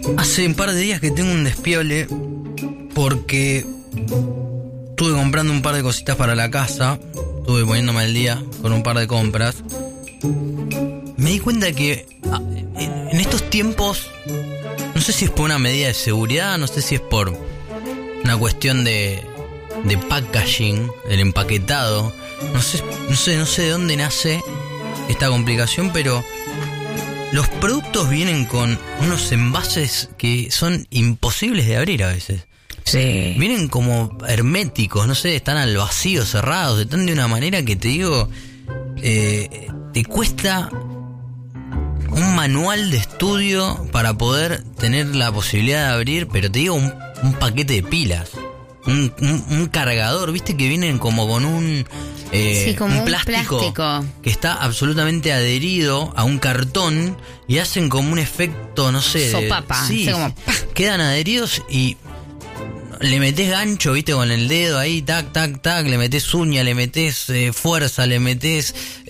Hace un par de días que tengo un despiole porque estuve comprando un par de cositas para la casa. Estuve poniéndome al día con un par de compras. Me di cuenta que en estos tiempos, no sé si es por una medida de seguridad, no sé si es por una cuestión de packaging, del empaquetado. No sé de dónde nace esta complicación, pero los productos vienen con unos envases que son imposibles de abrir a veces. Sí. Vienen como herméticos, no sé, están al vacío, cerrados, están de una manera que te digo, te cuesta un manual de estudio para poder tener la posibilidad de abrir, pero te digo, un paquete de pilas, un cargador, viste que vienen como con un plástico que está absolutamente adherido a un cartón y hacen como un efecto, no sé, sopapa, sí, como quedan adheridos y le metés gancho, viste, con el dedo ahí, tac, tac, tac, le metés uña, le metés fuerza, le metés,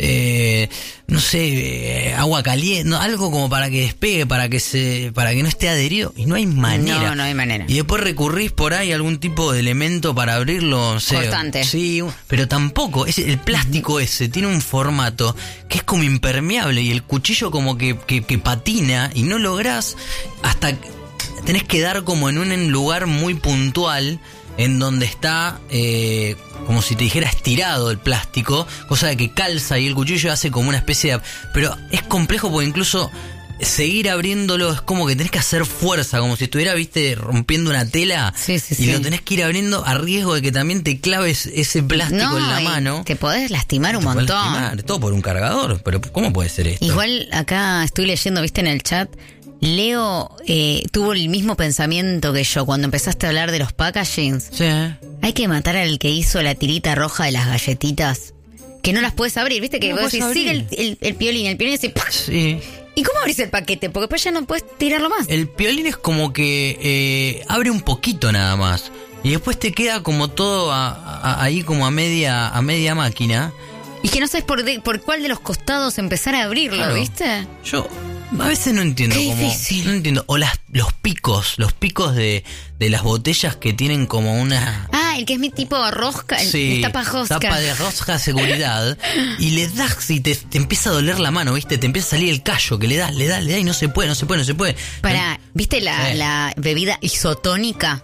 no sé, agua caliente, no, algo como para que despegue, para que no esté adherido, y no hay manera. No hay manera. Y después recurrís por ahí a algún tipo de elemento para abrirlo, no sé. Cortante. Sí, pero tampoco, el plástico ese tiene un formato que es como impermeable y el cuchillo como que patina y no lográs hasta... Tenés que dar como en un lugar muy puntual en donde está como si te dijera estirado el plástico, cosa de que calza y el cuchillo hace como una especie de... Pero es complejo porque incluso seguir abriéndolo es como que tenés que hacer fuerza, como si estuviera, viste, rompiendo una tela. Sí. Lo tenés que ir abriendo a riesgo de que también te claves ese plástico en la mano. Te podés lastimar un montón. Lastimar, todo por un cargador, pero ¿cómo puede ser esto? Igual acá estoy leyendo, viste, en el chat... Leo tuvo el mismo pensamiento que yo cuando empezaste a hablar de los packagings. Sí. Hay que matar al que hizo la tirita roja de las galletitas, que no las puedes abrir, viste que no vos decís, sigue el piolín dice, ¡pac! Sí. ¿Y cómo abrís el paquete? Porque después ya no puedes tirarlo más. El piolín es como que abre un poquito nada más y después te queda como todo ahí como a media máquina. Y que no sabes por cuál de los costados empezar a abrirlo, claro. ¿Viste? Yo a veces no entiendo qué cómo. Difícil. No entiendo. O los picos de las botellas que tienen como una. El que es mi tipo de rosca, sí, tapa rosca. Tapa de rosca de seguridad. Y le das y te empieza a doler la mano, ¿viste? Te empieza a salir el callo que le das y no se puede. Pará, ¿viste la bebida isotónica?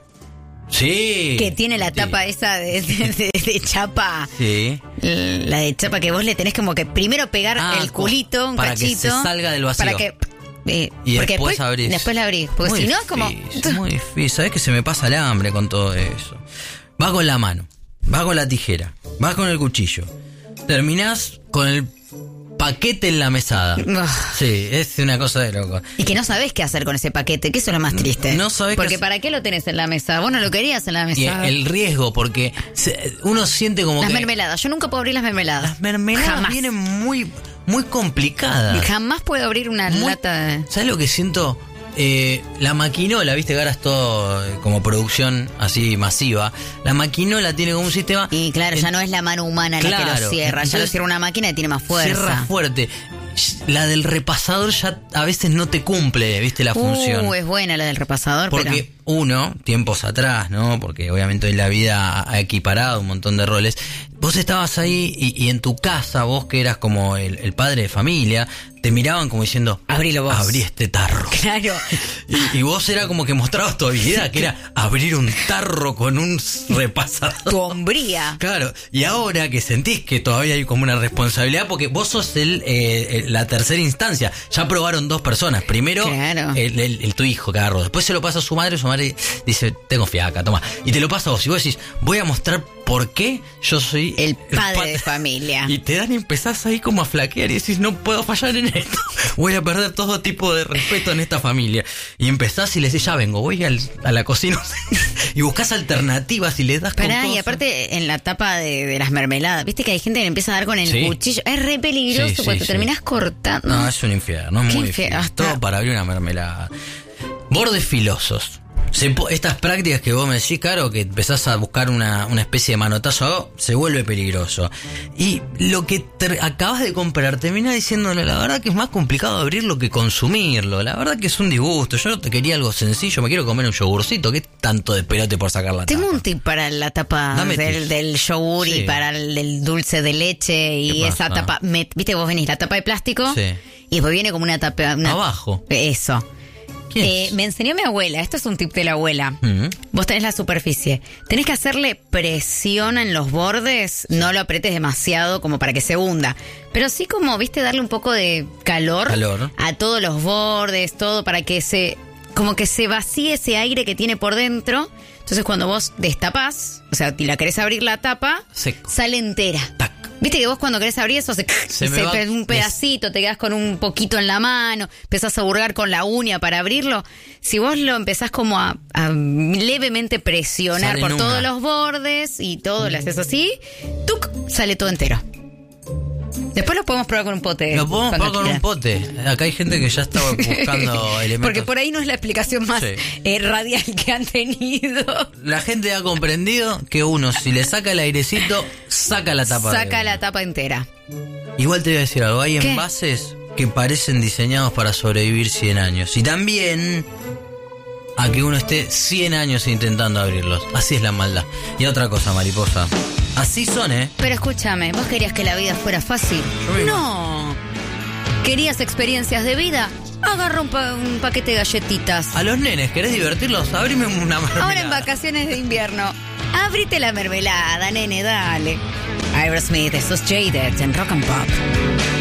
Sí. Que tiene la tapa esa de chapa. Sí. La de chapa que vos le tenés como que primero pegar el culito, un para cachito. Para que se salga del vacío. Para que... y después abrís. Después la abrís. Porque si no es como... Muy difícil. ¿Sabés que se me pasa el hambre con todo eso? Vas con la mano, vas con la tijera, vas con el cuchillo. Terminás con el paquete en la mesada. Sí, es una cosa de loco. Y que no sabés qué hacer con ese paquete, que eso es lo más triste. No sabés. Porque ¿para qué lo tenés en la mesa? Vos no lo querías en la mesa. Y el riesgo, porque uno siente como las mermeladas. Yo nunca puedo abrir las mermeladas. Las mermeladas jamás. Vienen muy complicadas. Jamás puedo abrir una lata de... ¿Sabes lo que siento? La maquinola, viste que ahora es todo como producción así masiva. La maquinola tiene como un sistema. Y claro, ya no es la mano humana la que lo cierra. Ya lo cierra una máquina y tiene más fuerza. Cierra fuerte. La del repasador ya a veces no te cumple, viste, la función. Es buena la del repasador, porque tiempos atrás, ¿no? Porque obviamente hoy la vida ha equiparado un montón de roles. Vos estabas ahí y en tu casa, vos que eras como el padre de familia, te miraban como diciendo, abrilo vos. Abrí este tarro. Claro. Y vos era como que mostrabas tu habilidad, que era abrir un tarro con un repasador. Tu hombría. Claro. Y ahora que sentís que todavía hay como una responsabilidad, porque vos sos la tercera instancia. Ya probaron 2 personas. Primero, claro. Tu hijo que agarró. Después se lo pasa a su madre dice, tengo fiaca, toma. Y te lo pasa a vos. Y vos decís, voy a mostrar por qué yo soy el padre de familia. Y te dan y empezás ahí como a flaquear y decís, no puedo fallar en esto. Voy a perder todo tipo de respeto en esta familia. Y empezás y le decís, ya vengo, voy a la cocina. Y buscás alternativas y le das con cosas. Y aparte en la tapa de las mermeladas, viste que hay gente que empieza a dar con el cuchillo. Es re peligroso cuando terminás cortando. No, es un infierno, es muy difícil. Todo para abrir una mermelada. Bordes filosos. Estas prácticas que vos me decís, claro, que empezás a buscar una especie de manotazo, se vuelve peligroso. Y lo que acabas de comprar termina diciéndole, la verdad que es más complicado abrirlo que consumirlo. La verdad que es un disgusto. Yo te quería algo sencillo, me quiero comer un yogurcito. ¿Qué tanto de pelote por sacar la tapa? Tengo un tip para la tapa del yogur y para el dulce de leche y esa tapa. Viste, vos venís la tapa de plástico y después viene como una tapa... Abajo. Eso. Me enseñó mi abuela, esto es un tip de la abuela. Vos tenés la superficie, tenés que hacerle presión en los bordes, no lo apretes demasiado como para que se hunda, pero sí como, viste, darle un poco de calor a todos los bordes, todo para que como que se vacíe ese aire que tiene por dentro. Entonces cuando vos destapás, o sea, y la querés abrir la tapa, sale entera. Tac. Viste que vos cuando querés abrir eso un pedacito, te quedás con un poquito en la mano, empezás a hurgar con la uña para abrirlo. Si vos lo empezás como a levemente presionar por todos los bordes y todo, lo haces así, ¡tuc! Sale todo entero. Después lo podemos probar con un pote. Lo podemos probar con un pote. Acá hay gente que ya está buscando elementos. Porque por ahí no es la explicación más radial que han tenido. La gente ha comprendido que uno, si le saca el airecito, saca la tapa. Saca la tapa entera. Igual te voy a decir algo. Hay envases que parecen diseñados para sobrevivir 100 años. Y también a que uno esté 100 años intentando abrirlos. Así es la maldad. Y otra cosa, mariposa. Así son, Pero escúchame, ¿vos querías que la vida fuera fácil? No. ¿Querías experiencias de vida? Agarra un paquete de galletitas. A los nenes, ¿querés divertirlos? Abrime una mermelada. Ahora en vacaciones de invierno, ábrite la mermelada, nene, dale. Aerosmith, esos Jaded en Rock and Pop.